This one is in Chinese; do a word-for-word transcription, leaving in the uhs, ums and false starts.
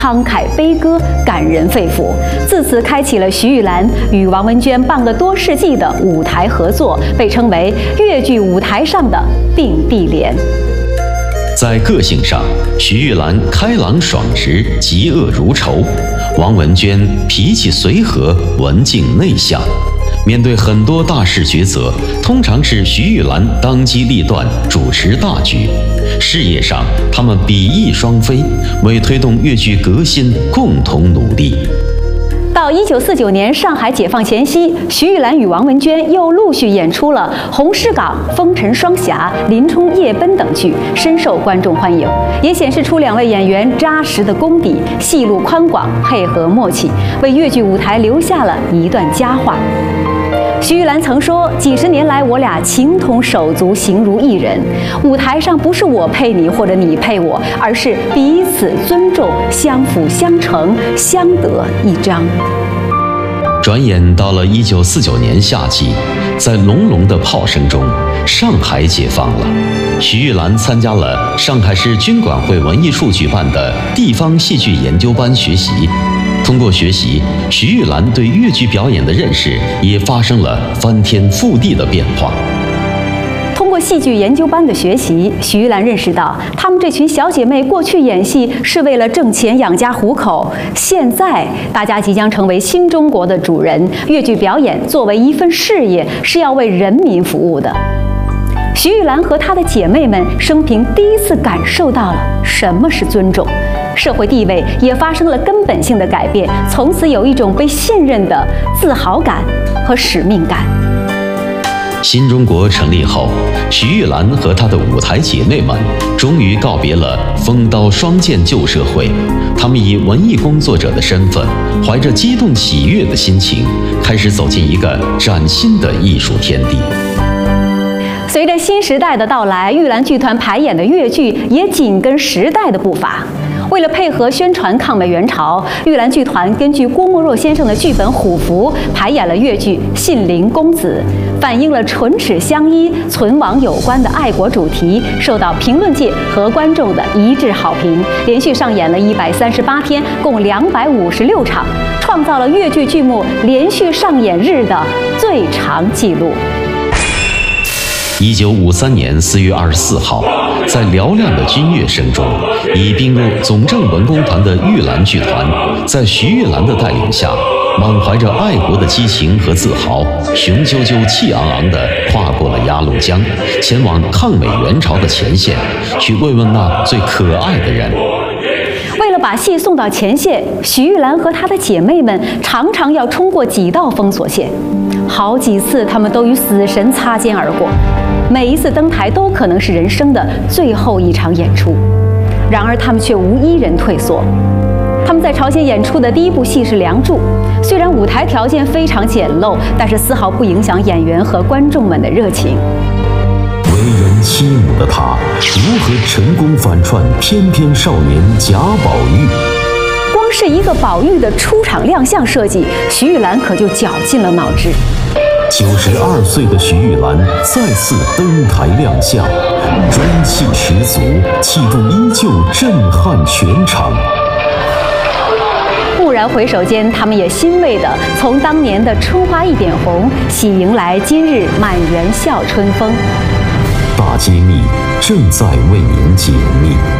慷慨悲歌，感人肺腑。自此开启了徐玉兰与王文娟半个多世纪的舞台合作，被称为粤剧舞台上的并蒂莲。 在个性上，徐玉兰开朗爽直，嫉恶如仇；王文娟脾气随和，文静内向。面对很多大事抉择，通常是徐玉兰当机立断，主持大局。事业上，他们比翼双飞，为推动粤剧革新共同努力。 到一九四九年上海解放前夕，徐玉兰与王文娟又陆续演出了《红石港》《风尘双侠》《林冲夜奔》等剧，深受观众欢迎，也显示出两位演员扎实的功底，戏路宽广，配合默契，为粤剧舞台留下了一段佳话。徐玉兰曾说：“几十年来，我俩情同手足，形如一人。舞台上不是我配你或者你配我，而是彼此尊重，相辅相成，相得益彰。” 转眼到了一九四九年夏季，在隆隆的炮声中，上海解放了。徐玉兰参加了上海市军管会文艺处举办的地方戏剧研究班学习。通过学习，徐玉兰对粤剧表演的认识也发生了翻天覆地的变化。 通过戏剧研究班的学习，徐玉兰认识到，她们这群小姐妹过去演戏是为了挣钱养家糊口，现在大家即将成为新中国的主人，粤剧表演作为一份事业，是要为人民服务的。徐玉兰和她的姐妹们生平第一次感受到了什么是尊重，社会地位也发生了根本性的改变，从此有一种被信任的自豪感和使命感。 新中国成立后，徐玉兰和她的舞台姐妹们终于告别了风刀双剑旧社会，她们以文艺工作者的身份，怀着激动喜悦的心情，开始走进一个崭新的艺术天地。 随着新时代的到来，玉兰剧团排演的粤剧也紧跟时代的步伐。为了配合宣传抗美援朝，玉兰剧团根据郭沫若先生的剧本《虎符》排演了粤剧《信陵公子》，反映了唇齿相依、存亡有关的爱国主题，受到评论界和观众的一致好评。连续上演了一百三十八天，共两百五十六场，创造了粤剧剧目连续上演日的最长纪录。 一九五三年四月二十四号，在嘹亮的军乐声中，已并入总政文工团的玉兰剧团，在徐玉兰的带领下，满怀着爱国的激情和自豪，雄赳赳气昂昂地跨过了鸭绿江，前往抗美援朝的前线，去慰问那最可爱的人。 为了把戏送到前线，徐玉兰和她的姐妹们常常要冲过几道封锁线，好几次她们都与死神擦肩而过。每一次登台都可能是人生的最后一场演出，然而他们却无一人退缩。他们在朝鲜演出的第一部戏是《梁祝》，虽然舞台条件非常简陋，但是丝毫不影响演员和观众们的热情。 为人妻母的她，如何成功反串翩翩少年贾宝玉？ 光是一个宝玉的出场亮相设计，徐玉兰可就绞尽了脑汁。 九十二岁的徐玉兰再次登台亮相，中气十足，气度依旧震撼全场。 蓦然回首间，他们也欣慰地从当年的春花一点红，喜迎来今日满园笑春风。 大揭秘正在为您解密。